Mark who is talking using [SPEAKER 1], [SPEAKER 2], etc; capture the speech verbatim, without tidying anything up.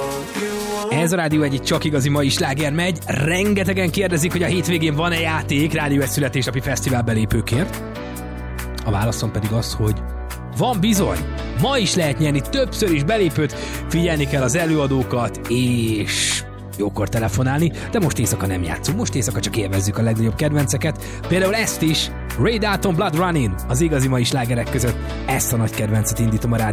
[SPEAKER 1] Ez a Rádió egy csak igazi mai sláger megy. Rengetegen kérdezik, hogy a hétvégén van-e játék Rádió egy születésnapi fesztivál belépőkért. A válaszom pedig az, hogy van bizony. Ma is lehet nyerni többször is belépőt, figyelni kell az előadókat, és jókor telefonálni, de most éjszaka nem játszunk, most éjszaka csak élvezzük a legnagyobb kedvenceket. Például ezt is, Ray Dalton Blood Running, az igazi mai slágerek között. Ezt a nagy kedvencet indítom a Rádió